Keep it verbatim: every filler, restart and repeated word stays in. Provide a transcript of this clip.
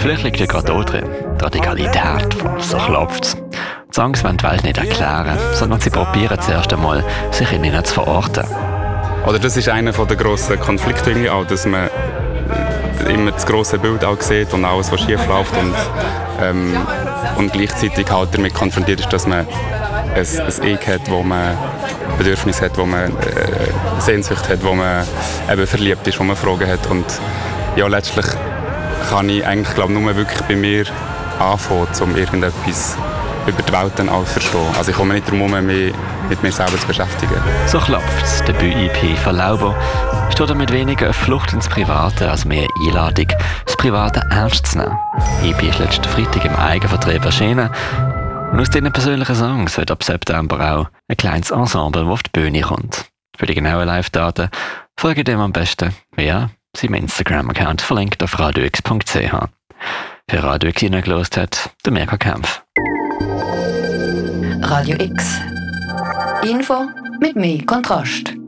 Vielleicht liegt ja gerade da drin, die Radikalität von «So klopft's». Die Songs wollen die Welt nicht erklären, sondern sie probieren zuerst einmal, sich in ihnen zu verorten. Oder das ist einer der grossen Konflikte irgendwie auch, dass man immer das grosse Bild auch sieht und alles, was schief läuft und, ähm, und gleichzeitig halt damit konfrontiert ist, dass man ein, ein Ich hat, wo man Bedürfnis hat, wo man äh, Sehnsucht hat, wo man eben verliebt ist, wo man Fragen hat. Und ja, letztlich kann ich eigentlich, glaube nur wirklich bei mir anfangen, um irgendetwas über die Welt dann auch zu verstehen. Also ich komme nicht darum herum, mich mit mir selber zu beschäftigen. «So klopft's», Debüt-E P von Lauber, steht damit weniger eine Flucht ins Private als mehr eine Einladung, das Private ernst zu nehmen. E P ist letzten Freitag im Eigenvertrieb erschienen. Und aus diesen persönlichen Songs wird ab September auch ein kleines Ensemble, das auf die Bühne kommt. Für die genauen Live-Daten folgt dem am besten via seinem Instagram-Account, verlinkt auf radio x punkt c h. Für Radio X hineingehört hat, der Mirko Kempf. Radio X. Info mit mehr Kontrast.